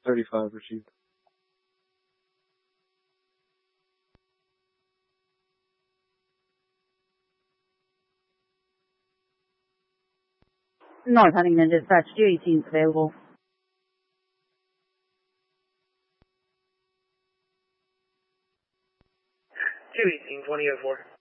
35 received. North Huntington Dispatch, 218 is available. 218, 2004.